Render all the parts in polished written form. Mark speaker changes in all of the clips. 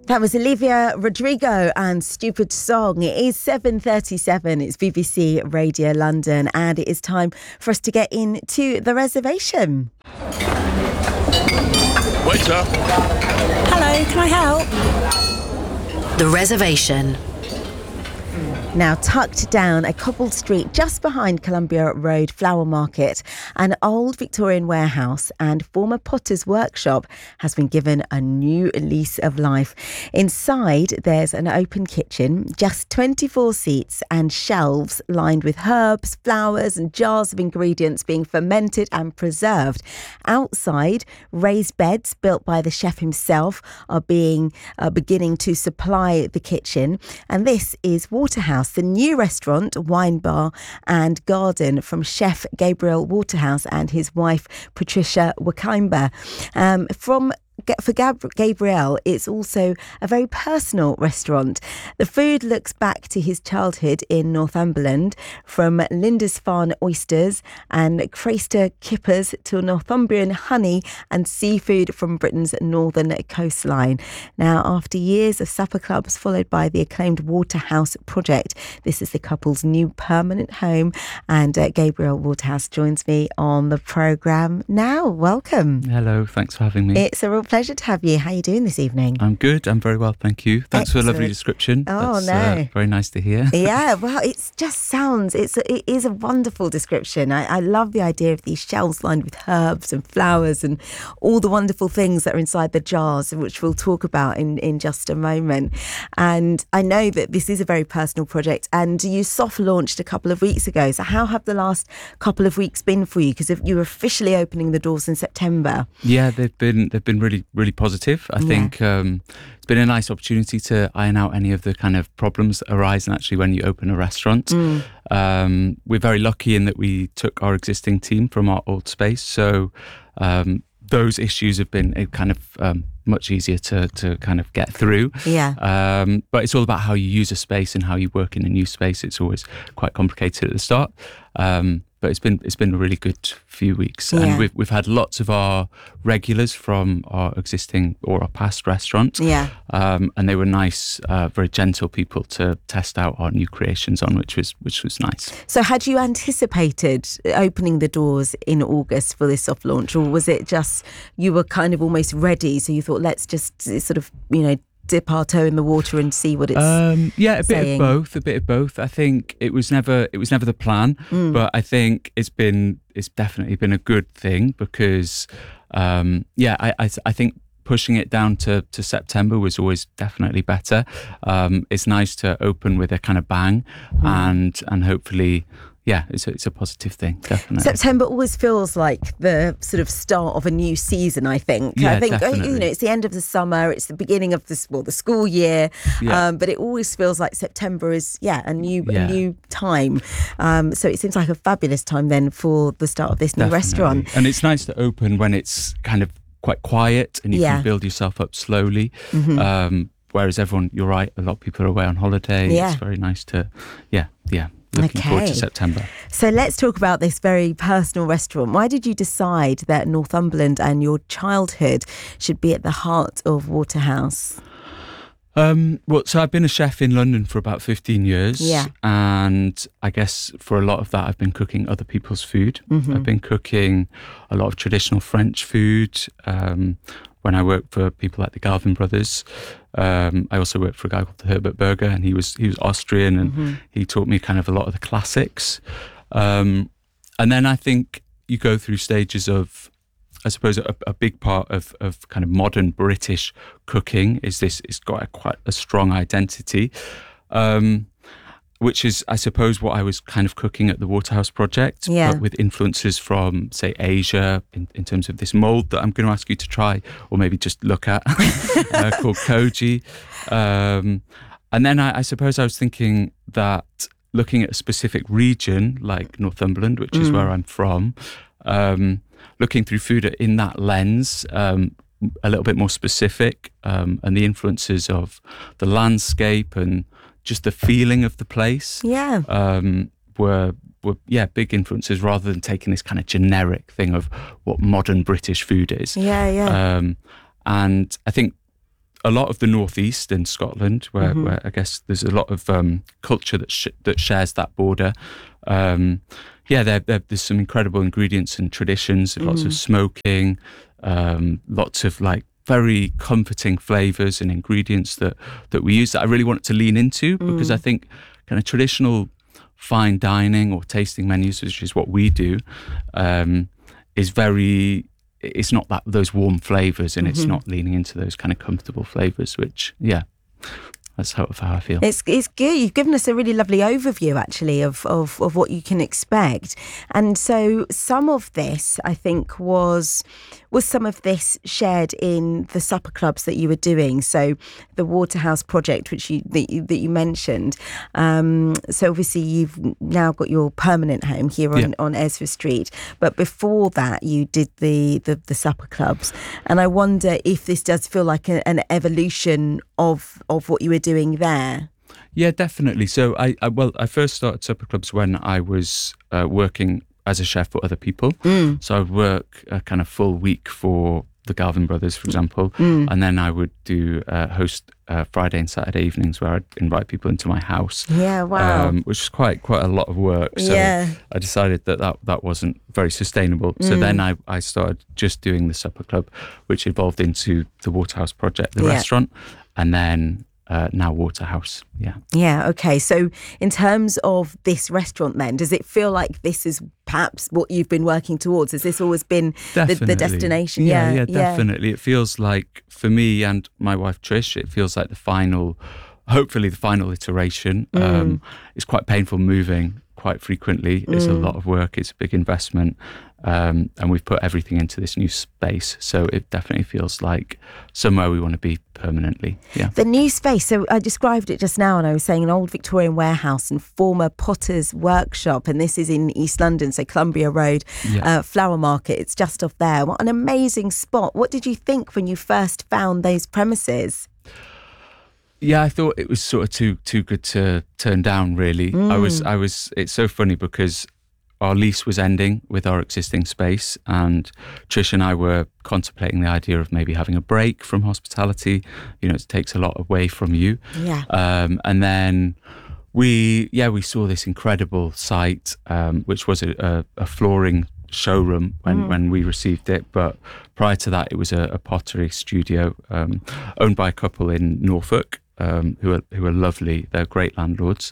Speaker 1: That was Olivia Rodrigo and Stupid Song. It is 7:37. It's BBC Radio London, and it is time for us to get into the reservation.
Speaker 2: Waiter.
Speaker 1: Hello, can I help?
Speaker 3: The reservation.
Speaker 1: Now, tucked down a cobbled street just behind Columbia Road Flower Market, an old Victorian warehouse and former potter's workshop has been given a new lease of life. Inside, there's an open kitchen, just 24 seats and shelves lined with herbs, flowers and jars of ingredients being fermented and preserved. Outside, raised beds built by the chef himself are beginning to supply the kitchen. And this is Waterhouse, the new restaurant, wine bar and garden from chef Gabriel Waterhouse and his wife Patricia Wakimba. For Gabriel, it's also a very personal restaurant. The food looks back to his childhood in Northumberland, from Lindisfarne oysters and Craister kippers to Northumbrian honey and seafood from Britain's northern coastline. Now, after years of supper clubs followed by the acclaimed Waterhouse project, this is the couple's new permanent home, and Gabriel Waterhouse joins me on the programme now. Welcome.
Speaker 4: Hello, thanks for having me.
Speaker 1: It's a real pleasure to have you. How are you doing this evening?
Speaker 4: I'm good. I'm very well, thank you. Thanks
Speaker 1: Excellent.
Speaker 4: for a lovely description.
Speaker 1: Oh,
Speaker 4: That's very nice to hear.
Speaker 1: Yeah, well, it is a wonderful description. I love the idea of these shelves lined with herbs and flowers and all the wonderful things that are inside the jars, which we'll talk about in just a moment. And I know that this is a very personal project, and you soft launched a couple of weeks ago. So how have the last couple of weeks been for you? Because you were officially opening the doors in September.
Speaker 4: Yeah, they've been really, really positive. I think it's been a nice opportunity to iron out any of the kind of problems that arise naturally when you open a restaurant. We're very lucky in that we took our existing team from our old space, so those issues have been kind of much easier to kind of get through.
Speaker 1: Yeah.
Speaker 4: But it's all about how you use a space and how you work in a new space. It's always quite complicated at the start. But it's been a really good few weeks, and we've had lots of our regulars from our existing or our past restaurant, and they were nice, very gentle people to test out our new creations on, which was nice.
Speaker 1: So, had you anticipated opening the doors in August for this soft launch, or was it just you were kind of almost ready, so you thought let's just sort of dip our toe in the water and see what it's
Speaker 4: a bit
Speaker 1: saying?
Speaker 4: of both. I think it was never the plan, but I think it's definitely been a good thing because I think pushing it down to September was always definitely better. It's nice to open with a kind of bang and hopefully it's a positive thing, definitely.
Speaker 1: September always feels like the sort of start of a new season, I think.
Speaker 4: Yeah,
Speaker 1: I think
Speaker 4: definitely.
Speaker 1: it's the end of the summer, it's the beginning of the school year, but it always feels like September is a new time. So it seems like a fabulous time then for the start of this new restaurant.
Speaker 4: And it's nice to open when it's kind of quite quiet and you can build yourself up slowly. Whereas everyone, you're right, a lot of people are away on holiday.
Speaker 1: Yeah.
Speaker 4: It's very nice to, looking forward to September.
Speaker 1: So let's talk about this very personal restaurant. Why did you decide that Northumberland and your childhood should be at the heart of Waterhouse?
Speaker 4: So I've been a chef in London for about 15 years.
Speaker 1: Yeah.
Speaker 4: And I guess for a lot of that, I've been cooking other people's food. I've been cooking a lot of traditional French food. When I worked for people like the Galvin brothers, I also worked for a guy called Herbert Berger, and he was Austrian, and he taught me kind of a lot of the classics. And then I think you go through stages of, I suppose, a big part of kind of modern British cooking is this. It's got quite a strong identity. Which is, I suppose, what I was kind of cooking at the Waterhouse project, but with influences from, say, Asia in terms of this mould that I'm going to ask you to try or maybe just look at, called koji. And then I suppose I was thinking that looking at a specific region like Northumberland, which is where I'm from, looking through food in that lens, a little bit more specific, and the influences of the landscape and just the feeling of the place were big influences, rather than taking this kind of generic thing of what modern British food is. And I think a lot of the northeast in Scotland, where I guess there's a lot of culture that shares that border. There's some incredible ingredients and traditions, lots of smoking, lots of like very comforting flavors and ingredients that we use that I really wanted to lean into, because I think kind of traditional fine dining or tasting menus, which is what we do, it's not those warm flavors, and it's not leaning into those kind of comfortable flavors, which that's how I feel.
Speaker 1: It's good. You've given us a really lovely overview, actually, of what you can expect. And so some of this, I think, was some of this shared in the supper clubs that you were doing. So the Waterhouse project, which that you mentioned. So obviously you've now got your permanent home here on Ezra Street. But before that, you did the supper clubs. And I wonder if this does feel like an evolution of what you were doing there.
Speaker 4: Yeah, definitely. So I first started supper clubs when I was working as a chef for other people. So I'd work a kind of full week for the Galvin Brothers, for example, and then I would host Friday and Saturday evenings where I'd invite people into my house.
Speaker 1: Yeah, wow.
Speaker 4: Which is quite a lot of work. So I decided that wasn't very sustainable. So then I started just doing the supper club, which evolved into the Waterhouse project, the restaurant, and then now Waterhouse.
Speaker 1: Yeah, okay. So in terms of this restaurant then, does it feel like this is perhaps what you've been working towards? Has this always been the destination?
Speaker 4: Yeah, definitely. It feels like, for me and my wife Trish, it feels like hopefully the final iteration. It's quite painful moving quite frequently. It's a lot of work. It's a big investment. And we've put everything into this new space. So it definitely feels like somewhere we want to be permanently. Yeah.
Speaker 1: The new space, so I described it just now, and I was saying an old Victorian warehouse and former potter's workshop. And this is in East London, so Columbia Road, Flower Market. It's just off there. What an amazing spot. What did you think when you first found those premises?
Speaker 4: Yeah, I thought it was sort of too good to turn down, really. It's so funny because our lease was ending with our existing space, and Trish and I were contemplating the idea of maybe having a break from hospitality. It takes a lot away from you.
Speaker 1: Yeah.
Speaker 4: And then we saw this incredible site, which was a flooring showroom when we received it. But prior to that, it was a pottery studio owned by a couple in Norfolk. Who are lovely. They're great landlords.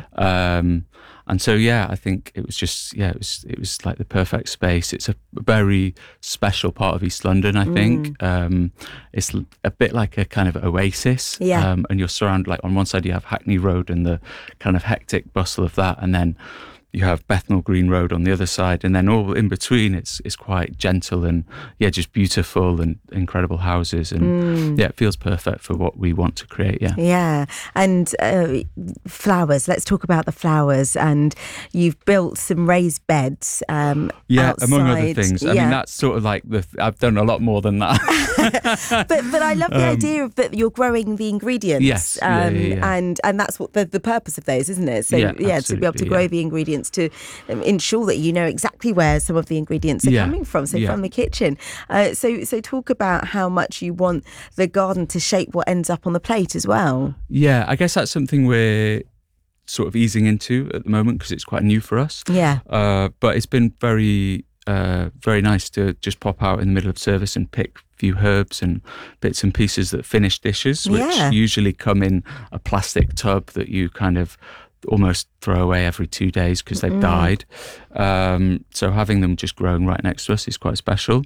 Speaker 4: And so I think it was just it was like the perfect space. It's a very special part of East London, I think. It's a bit like a kind of oasis. And you're surrounded, like on one side you have Hackney Road and the kind of hectic bustle of that, and then you have Bethnal Green Road on the other side, and then all in between it's quite gentle and just beautiful and incredible houses, and it feels perfect for what we want to create.
Speaker 1: And flowers, let's talk about the flowers. And you've built some raised beds outside.
Speaker 4: Among other things. I mean, that's sort of like I've done a lot more than that.
Speaker 1: but I love the idea of that you're growing the ingredients.
Speaker 4: Yes.
Speaker 1: And that's what the purpose of those, isn't it? So to be able to grow the ingredients, to ensure that you know exactly where some of the ingredients are coming from, from the kitchen. So talk about how much you want the garden to shape what ends up on the plate as well.
Speaker 4: Yeah, I guess that's something we're sort of easing into at the moment because it's quite new for us. But it's been very nice to just pop out in the middle of service and pick a few herbs and bits and pieces that finish dishes, which usually come in a plastic tub that you kind of almost throw away every 2 days because they've died. So having them just growing right next to us is quite special.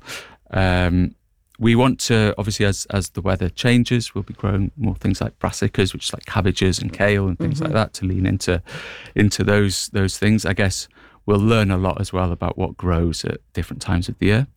Speaker 4: We want to, obviously, as the weather changes, we'll be growing more things like brassicas, which is like cabbages and kale and things like that, to lean into those things. I guess we'll learn a lot as well about what grows at different times of the year.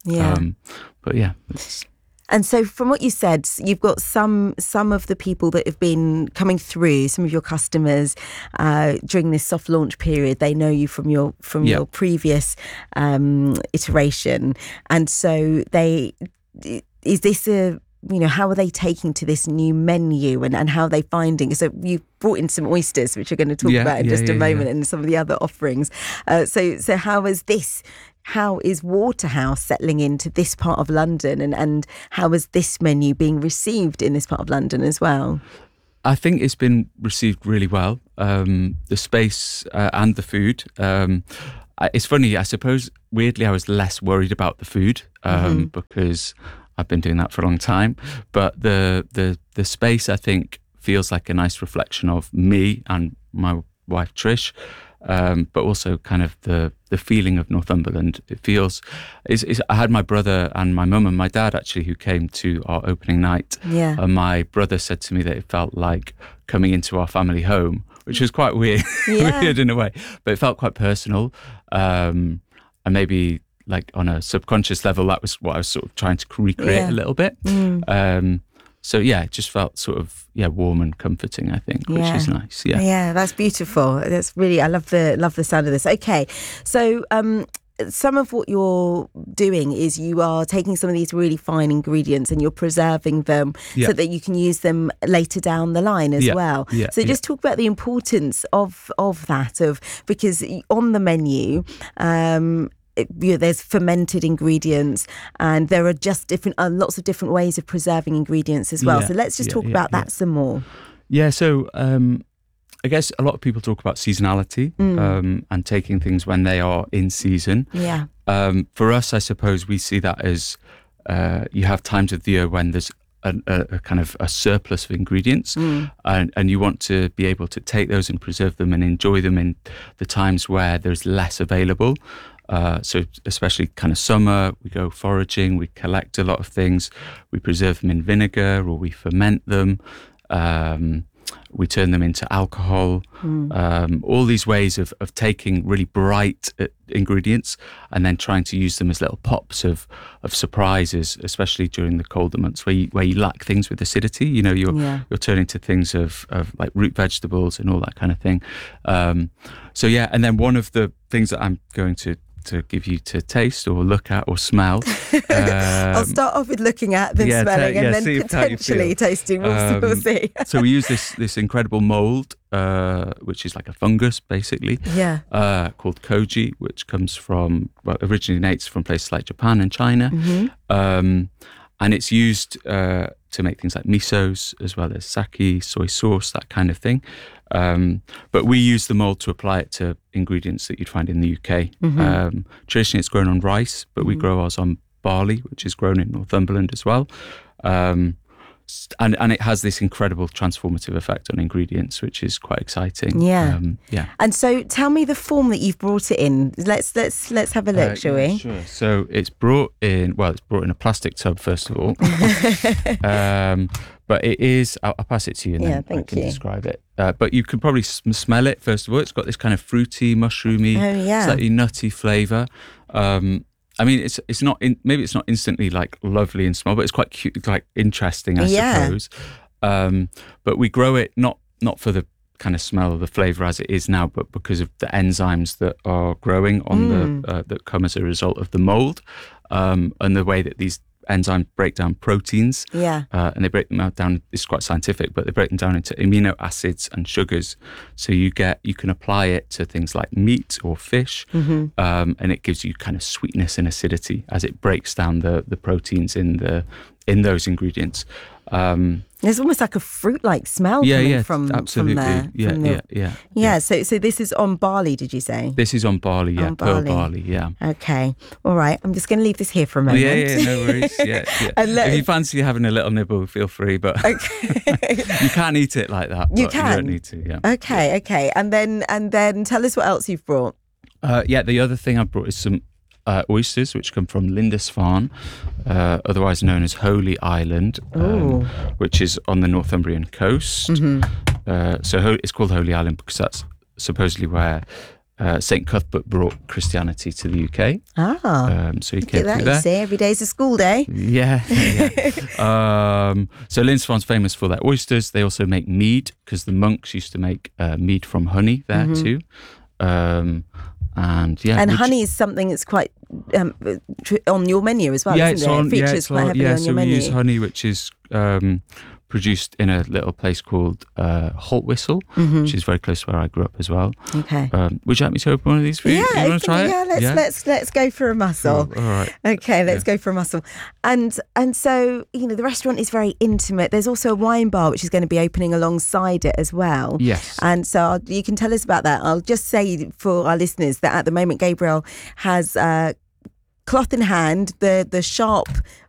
Speaker 1: And so from what you said, you've got some of the people that have been coming through, some of your customers during this soft launch period. They know you from your previous iteration. And so is this how are they taking to this new menu and how are they finding? So you've brought in some oysters, which we're going to talk about in just a moment, and some of the other offerings. So how has this how is Waterhouse settling into this part of London, and how is this menu being received in this part of London as well?
Speaker 4: I think it's been received really well. The space and the food. It's funny, I suppose, weirdly, I was less worried about the food because I've been doing that for a long time. But the space, I think, feels like a nice reflection of me and my wife, Trish. But also kind of the feeling of Northumberland. It feels, I had my brother and my mum and my dad actually who came to our opening night.
Speaker 1: Yeah.
Speaker 4: And my brother said to me that it felt like coming into our family home, which was quite weird, weird in a way, but it felt quite personal. And maybe like on a subconscious level, that was what I was sort of trying to recreate a little bit. So yeah, it just felt sort of warm and comforting, I think, which is nice. Yeah,
Speaker 1: that's beautiful. That's really, I love the sound of this. Okay, so some of what you're doing is you are taking some of these really fine ingredients and you're preserving them so that you can use them later down the line as well. So just talk about the importance of that, because on the menu, there's fermented ingredients, and there are just lots of different ways of preserving ingredients as well. So let's just talk about that some more.
Speaker 4: Yeah, so I guess a lot of people talk about seasonality and taking things when they are in season.
Speaker 1: Yeah.
Speaker 4: For us, I suppose we see that as you have times of the year when there's a kind of a surplus of ingredients, and you want to be able to take those and preserve them and enjoy them in the times where there's less available. So especially kind of summer, we go foraging, we collect a lot of things, we preserve them in vinegar or we ferment them, we turn them into alcohol, all these ways of taking really bright ingredients and then trying to use them as little pops of surprises, especially during the colder months where you lack things with acidity. You know, you're turning to things of like root vegetables and all that kind of thing. So yeah, and then one of the things that I'm going to give you to taste or look at or smell.
Speaker 1: I'll start off with looking at, then smelling, and then potentially tasting. We'll see.
Speaker 4: So we use this incredible mold, which is like a fungus, basically. Called koji, which comes from, originates from places like Japan and China. And it's used to make things like misos, as well as sake, soy sauce, that kind of thing. But we use the mold to apply it to ingredients that you'd find in the UK. Traditionally, it's grown on rice, but we grow ours on barley, which is grown in Northumberland as well. And it has this incredible transformative effect on ingredients, which is quite exciting.
Speaker 1: Yeah. And so, tell me the form that you've brought it in. Let's have a look, shall we?
Speaker 4: Sure. So it's brought in a plastic tub first of all. But it is. I'll pass it to you, and then I can describe it. But you can probably smell it first of all. It's got this kind of fruity, mushroomy, slightly nutty flavour. I mean, it's not maybe it's not instantly like lovely and small, but it's quite cute, like interesting, I suppose. But we grow it not for the kind of smell or the flavour as it is now, but because of the enzymes that are growing on that come as a result of the mold, and the way that these enzymes break down proteins. And they break them down. It's quite scientific, but they break them down into amino acids and sugars. So you can apply it to things like meat or fish, and it gives you kind of sweetness and acidity as it breaks down the proteins in those ingredients.
Speaker 1: There's almost like a fruit-like smell coming from
Speaker 4: absolutely.
Speaker 1: From there. So this is on barley, did you say?
Speaker 4: This is on barley, pearl barley,
Speaker 1: Okay, all right. I'm just going to leave this here for a moment.
Speaker 4: No worries. If you fancy having a little nibble, feel free, but you can't eat it like that.
Speaker 1: You can.
Speaker 4: You don't need to.
Speaker 1: Okay. And then tell us what else you've brought.
Speaker 4: The other thing I brought is some oysters, which come from Lindisfarne, otherwise known as Holy Island, which is on the Northumbrian coast. So it's called Holy Island because that's supposedly where St. Cuthbert brought Christianity to the UK. So he came through there.
Speaker 1: You see, every day's a school day.
Speaker 4: So Lindisfarne's famous for their oysters. They also make mead because the monks used to make mead from honey there too. And
Speaker 1: honey is something that's quite on your menu as well, isn't it? It features quite heavily on your menu.
Speaker 4: So we use honey, which is produced in a little place called Halt Whistle, which is very close to where I grew up as well.
Speaker 1: Okay.
Speaker 4: Would you like me to open one of these for you?
Speaker 1: Yeah,
Speaker 4: You want to try
Speaker 1: it? Let's go for a mussel.
Speaker 4: Cool. All right.
Speaker 1: Okay, let's go for a mussel. And so, the restaurant is very intimate. There's also a wine bar which is going to be opening alongside it as well.
Speaker 4: Yes.
Speaker 1: And so you can tell us about that. I'll just say for our listeners that at the moment Gabriel has cloth in hand, the sharp